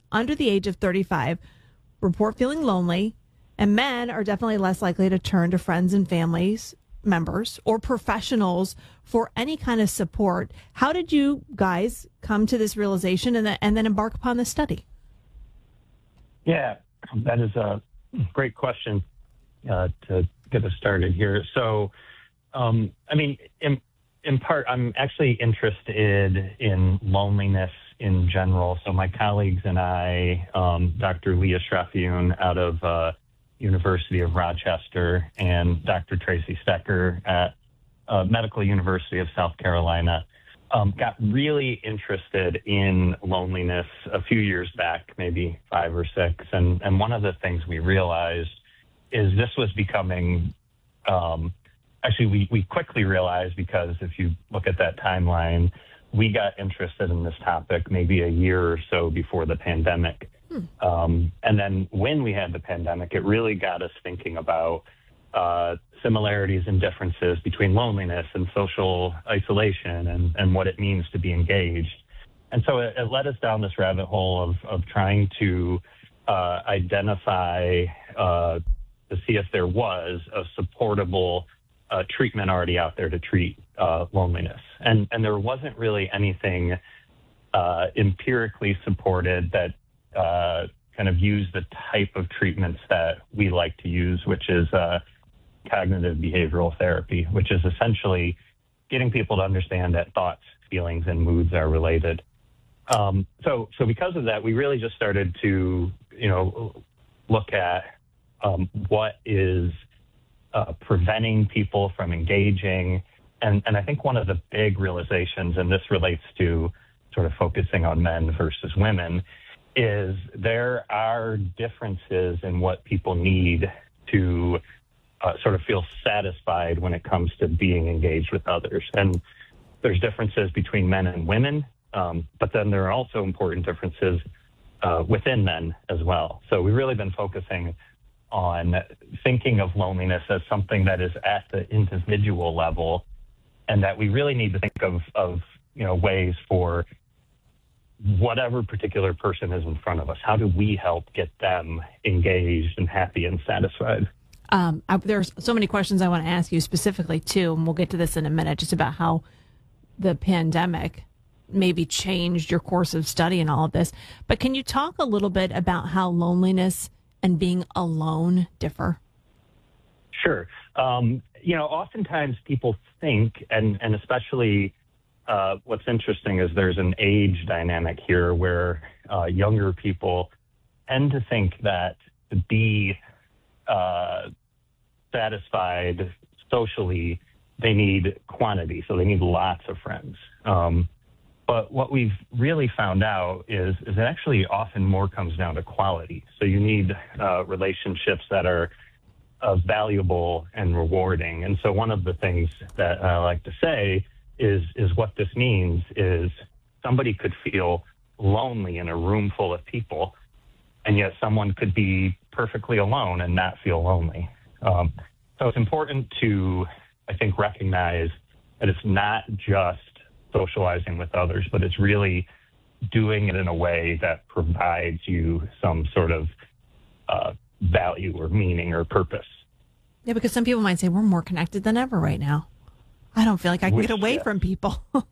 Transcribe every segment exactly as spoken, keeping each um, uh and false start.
under the age of thirty-five report feeling lonely, and men are definitely less likely to turn to friends and families members or professionals for any kind of support. How did you guys come to this realization and, then and then embark upon this study? Yeah, that is a great question uh, to get us started here. So, um, I mean, in, in part, I'm actually interested in loneliness in general. So my colleagues and I, um, Doctor Leah Shrafiun out of uh, University of Rochester and Doctor Tracy Stecker at uh, Medical University of South Carolina, um, got really interested in loneliness a few years back, maybe five or six. And, and one of the things we realized is this was becoming, um, actually we, we quickly realized, because if you look at that timeline, we got interested in this topic maybe a year or so before the pandemic. Hmm. Um, and then when we had the pandemic, it really got us thinking about uh, similarities and differences between loneliness and social isolation and, and what it means to be engaged. And so it, it led us down this rabbit hole of, of trying to uh, identify, uh, to see if there was a supportable uh, treatment already out there to treat uh, loneliness. And, and there wasn't really anything uh, empirically supported that Uh, kind of use the type of treatments that we like to use, which is uh, cognitive behavioral therapy, which is essentially getting people to understand that thoughts, feelings, and moods are related. Um, so, so because of that, we really just started to, you know, look at um, what is uh, preventing people from engaging. And, and I think one of the big realizations, and this relates to sort of focusing on men versus women, is there are differences in what people need to uh, sort of feel satisfied when it comes to being engaged with others. And there's differences between men and women, um, but then there are also important differences uh, within men as well. So we've really been focusing on thinking of loneliness as something that is at the individual level, and that we really need to think of, of you know, ways for whatever particular person is in front of us. How do we help get them engaged and happy and satisfied? Um, I, there's so many questions I want to ask you specifically, too, and we'll get to this in a minute, just about how the pandemic maybe changed your course of study and all of this. But can you talk a little bit about how loneliness and being alone differ? Sure. Um, you know, oftentimes people think, and, and especially Uh, what's interesting is there's an age dynamic here where uh, younger people tend to think that to be uh, satisfied socially, they need quantity, so they need lots of friends. Um, but what we've really found out is, is it actually often more comes down to quality. So you need uh, relationships that are uh, valuable and rewarding. And so one of the things that I like to say is is what this means is somebody could feel lonely in a room full of people, and yet someone could be perfectly alone and not feel lonely. Um, so it's important to, I think, recognize that it's not just socializing with others, but it's really doing it in a way that provides you some sort of uh, value or meaning or purpose. Yeah, because some people might say we're more connected than ever right now. I don't feel like I can which, get away yeah. from people.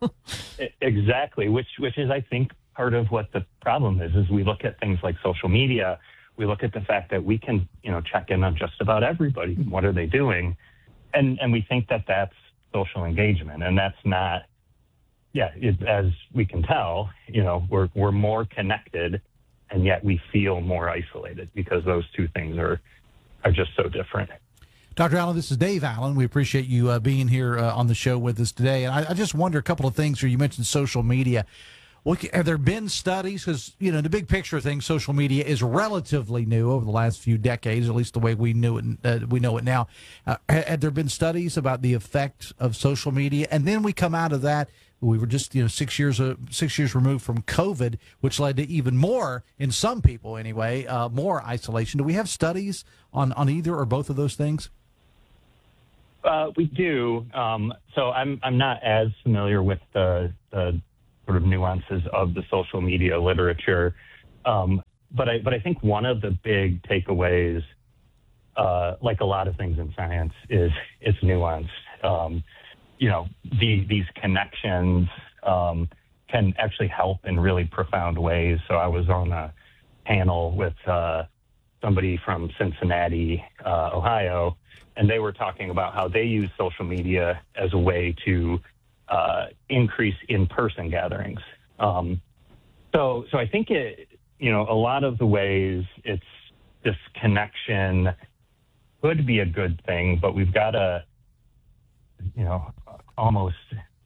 Exactly, which which is, I think, part of what the problem is, is we look at things like social media. We look at the fact that we can, you know, check in on just about everybody. What are they doing? And and we think that that's social engagement, and that's not, yeah, it, as we can tell, you know, we're we're more connected, and yet we feel more isolated because those two things are are just so different. Doctor Allen, this is Dave Allen. We appreciate you uh, being here uh, on the show with us today. And I, I just wonder a couple of things here. You mentioned social media. Well, have there been studies? Because, you know, the big picture thing, social media is relatively new over the last few decades, at least the way we knew it, uh, we know it now. Uh, had there been studies about the effect of social media? And then we come out of that. We were just, you know, six years uh, six years removed from COVID, which led to even more, in some people anyway, uh, more isolation. Do we have studies on, on either or both of those things? Uh, we do. Um, so I'm I'm not as familiar with the, the sort of nuances of the social media literature. Um, but I but I think one of the big takeaways, uh, like a lot of things in science, is it's nuanced. Um, you know, the, these connections um, can actually help in really profound ways. So I was on a panel with uh, somebody from Cincinnati, uh, Ohio, and they were talking about how they use social media as a way to uh, increase in-person gatherings. Um, so, so I think it, you know, a lot of the ways it's this connection could be a good thing, but we've got to, you know, almost,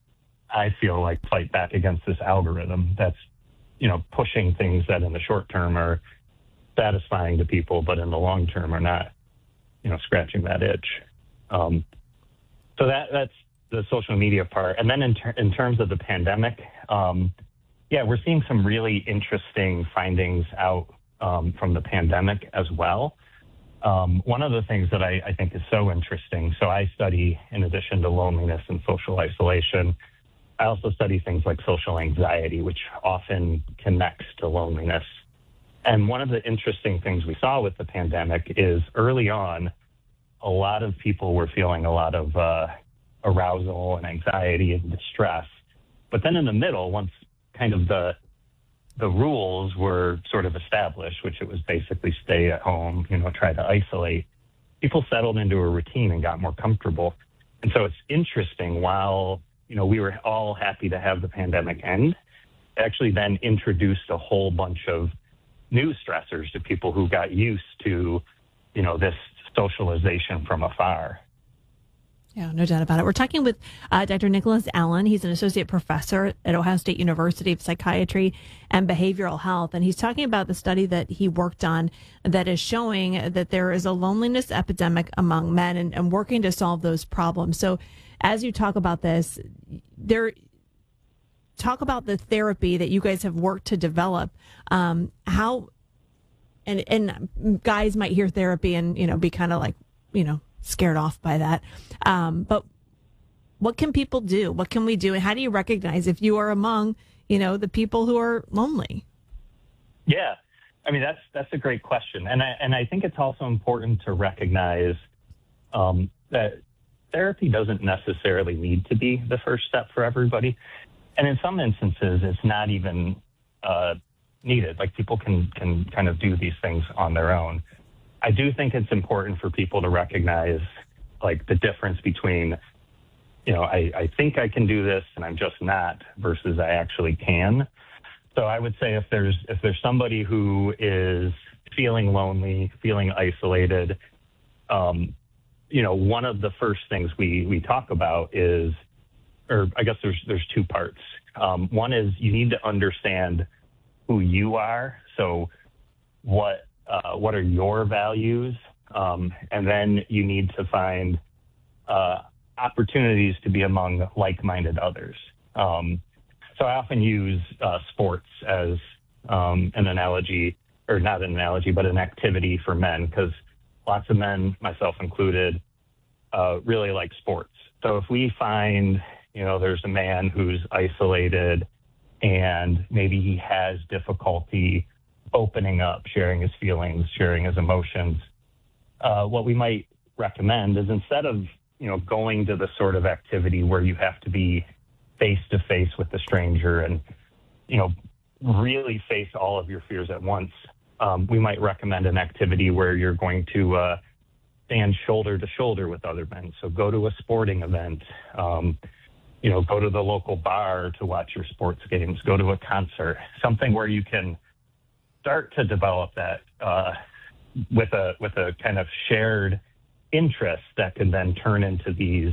I feel like, fight back against this algorithm that's, you know, pushing things that in the short term are satisfying to people, but in the long term are not, you know, scratching that itch. Um, so that that's the social media part. And then in, ter- in terms of the pandemic, um, yeah, we're seeing some really interesting findings out um, from the pandemic as well. Um, one of the things that I, I think is so interesting, so I study, in addition to loneliness and social isolation, I also study things like social anxiety, which often connects to loneliness. And one of the interesting things we saw with the pandemic is early on, a lot of people were feeling a lot of uh, arousal and anxiety and distress. But then in the middle, once kind of the the rules were sort of established, which it was basically stay at home, you know, try to isolate, people settled into a routine and got more comfortable. And so it's interesting, while, you know, we were all happy to have the pandemic end, it actually then introduced a whole bunch of new stressors to people who got used to, you know, this socialization from afar. Yeah, no doubt about it. We're talking with uh, Doctor Nicholas Allen. He's an associate professor at Ohio State University of Psychiatry and Behavioral Health. And he's talking about the study that he worked on that is showing that there is a loneliness epidemic among men, and, and working to solve those problems. So as you talk about this, there, talk about the therapy that you guys have worked to develop. Um, how, and, and guys might hear therapy and, you know, be kind of like, you know, scared off by that. Um, but what can people do? What can we do? And how do you recognize if you are among, you know, the people who are lonely? Yeah, I mean, that's that's a great question. And I, and I think it's also important to recognize um, that therapy doesn't necessarily need to be the first step for everybody. And in some instances, it's not even uh, needed. Like, people can, can kind of do these things on their own. I do think it's important for people to recognize, like, the difference between, you know, I, I think I can do this and I'm just not, versus I actually can. So I would say if there's if there's somebody who is feeling lonely, feeling isolated, um, you know, one of the first things we we talk about is, or I guess there's there's two parts. Um, one is you need to understand who you are. So what uh, what are your values? Um, and then you need to find uh, opportunities to be among like-minded others. Um, so I often use uh, sports as um, an analogy, or not an analogy, but an activity for men, because lots of men, myself included, uh, really like sports. So if we find, you know, there's a man who's isolated and maybe he has difficulty opening up, sharing his feelings, sharing his emotions, uh, what we might recommend is, instead of, you know, going to the sort of activity where you have to be face to face with the stranger and, you know, really face all of your fears at once, um, we might recommend an activity where you're going to uh, stand shoulder to shoulder with other men. So go to a sporting event, um, you know, go to the local bar to watch your sports games, go to a concert, something where you can start to develop that uh, with a with a kind of shared interest that can then turn into these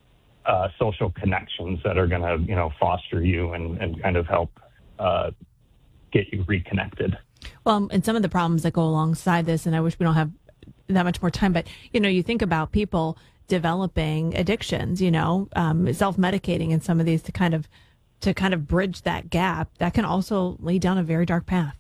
uh, social connections that are going to, you know, foster you and, and kind of help uh, get you reconnected. Well, and some of the problems that go alongside this, and I wish we don't have that much more time, but, you know, you think about people developing addictions, you know, um, self-medicating and some of these to kind of to kind of bridge that gap, that can also lead down a very dark path.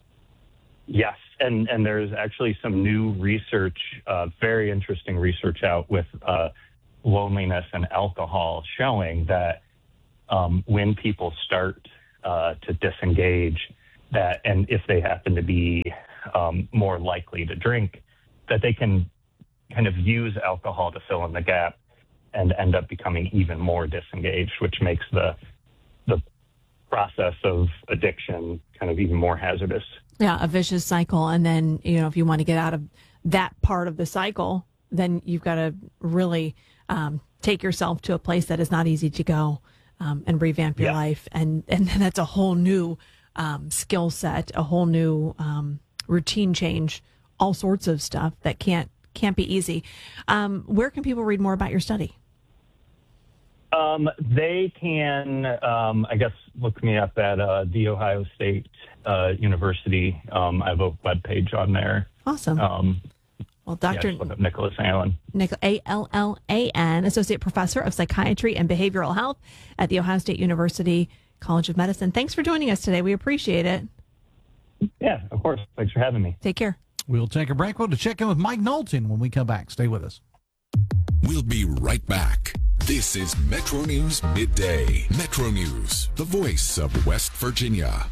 Yes, and, and there's actually some new research, uh, very interesting research out with uh, loneliness and alcohol, showing that um, when people start uh, to disengage, that, and if they happen to be um, more likely to drink, that they can kind of use alcohol to fill in the gap and end up becoming even more disengaged, which makes the the process of addiction kind of even more hazardous. Yeah, a vicious cycle. And then, you know, if you want to get out of that part of the cycle, then you've got to really um, take yourself to a place that is not easy to go um, and revamp your yeah. life. And, and then that's a whole new um, skill set, a whole new um, routine change, all sorts of stuff that can't can't be easy. Um, where can people read more about your study? Um, they can, um, I guess, look me up at uh, The Ohio State uh, University. Um, I have a webpage on there. Awesome. Um, well, Doctor Yeah, look up Nicholas Allen. Nic- A L L A N, Associate Professor of Psychiatry and Behavioral Health at The Ohio State University College of Medicine. Thanks for joining us today. We appreciate it. Yeah, of course. Thanks for having me. Take care. We'll take a break. We'll to check in with Mike Knowlton when we come back. Stay with us. We'll be right back. This is Metro News Midday. Metro News, the voice of West Virginia.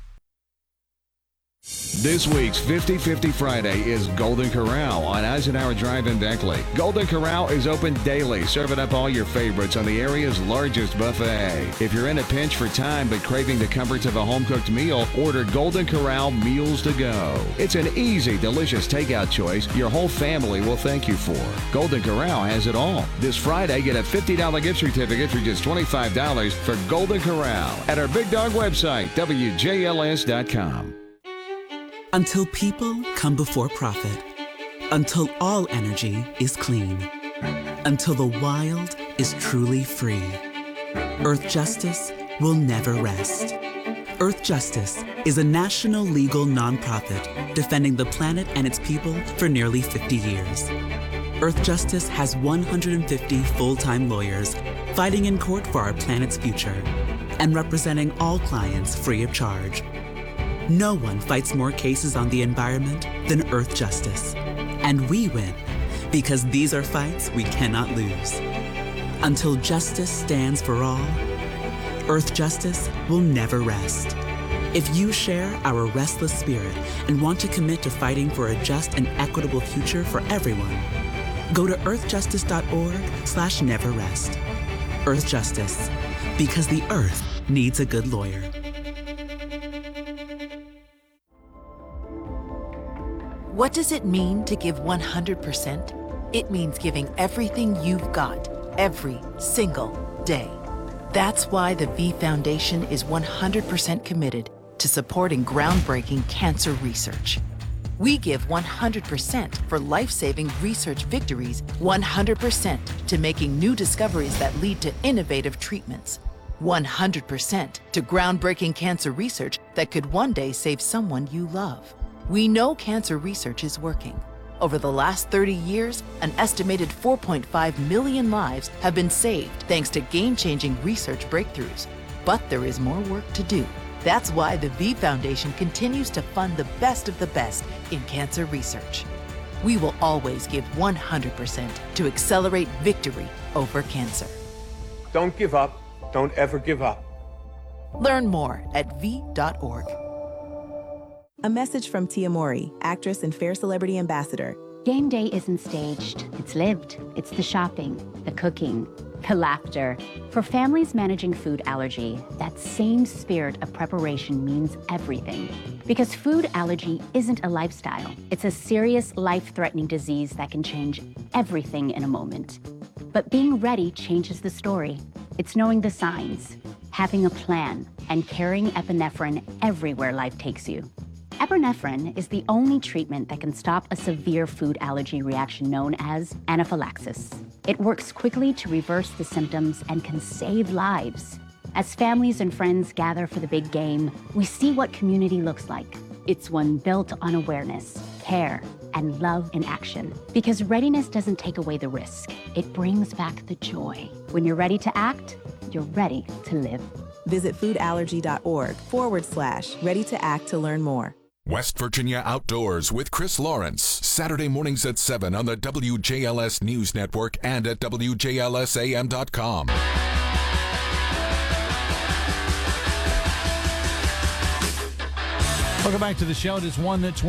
This week's fifty fifty Friday is Golden Corral on Eisenhower Drive in Beckley. Golden Corral is open daily, serving up all your favorites on the area's largest buffet. If you're in a pinch for time but craving the comforts of a home-cooked meal, order Golden Corral Meals to Go. It's an easy, delicious takeout choice your whole family will thank you for. Golden Corral has it all. This Friday, get a fifty dollars gift certificate for just twenty-five dollars for Golden Corral at our Big Dog website, W J L S dot com. Until people come before profit. Until all energy is clean. Until the wild is truly free. Earth Justice will never rest. Earth Justice is a national legal nonprofit defending the planet and its people for nearly fifty years. Earth Justice has one hundred fifty full-time lawyers fighting in court for our planet's future and representing all clients free of charge. No one fights more cases on the environment than Earth Justice. And we win because these are fights we cannot lose. Until justice stands for all, Earth Justice will never rest. If you share our restless spirit and want to commit to fighting for a just and equitable future for everyone, go to earthjustice.org slash never rest. Earth Justice, because the earth needs a good lawyer. What does it mean to give one hundred percent? It means giving everything you've got, every single day. That's why the V Foundation is one hundred percent committed to supporting groundbreaking cancer research. We give one hundred percent for life-saving research victories, one hundred percent to making new discoveries that lead to innovative treatments, one hundred percent to groundbreaking cancer research that could one day save someone you love. We know cancer research is working. Over the last thirty years, an estimated four point five million lives have been saved thanks to game-changing research breakthroughs. But there is more work to do. That's why the V Foundation continues to fund the best of the best in cancer research. We will always give one hundred percent to accelerate victory over cancer. Don't give up. Don't ever give up. Learn more at V dot org. A message from Tia Mori, actress and Fair Celebrity Ambassador. Game day isn't staged. It's lived. It's the shopping, the cooking, the laughter. For families managing food allergy, that same spirit of preparation means everything. Because food allergy isn't a lifestyle. It's a serious, life-threatening disease that can change everything in a moment. But being ready changes the story. It's knowing the signs, having a plan, and carrying epinephrine everywhere life takes you. Epinephrine is the only treatment that can stop a severe food allergy reaction known as anaphylaxis. It works quickly to reverse the symptoms and can save lives. As families and friends gather for the big game, we see what community looks like. It's one built on awareness, care, and love in action. Because readiness doesn't take away the risk. It brings back the joy. When you're ready to act, you're ready to live. Visit foodallergy.org forward slash ready to act to learn more. West Virginia Outdoors with Chris Lawrence, Saturday mornings at seven on the W J L S News Network and at W J L S A M dot com. Welcome back to the show. It is one that's